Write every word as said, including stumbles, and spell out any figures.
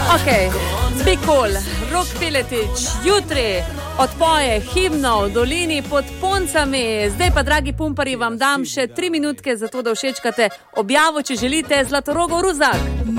Ok, be cool, Rok Piletič, jutri odpoje himno v dolini pod Poncami. Zdaj pa, dragi pumpari, vam dam še tri minutke za to, da všečkate objavo, če želite, Zlatorogov Ruzak.